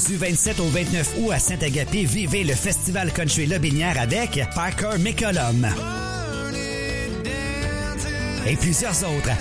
Du 27 au 29 août à Saint-Agapé, vivez le Festival Country Lobinière avec Parker McCollum et plusieurs autres.